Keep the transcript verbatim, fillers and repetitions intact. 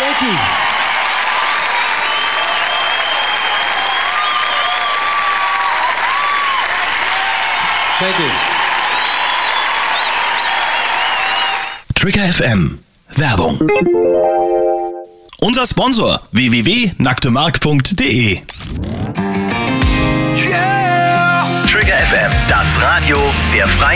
Thank you. Thank you. Trigger F M. Werbung. Unser Sponsor w w w punkt nacktemark punkt de. Yeah! Trigger F M, das Radio der Freien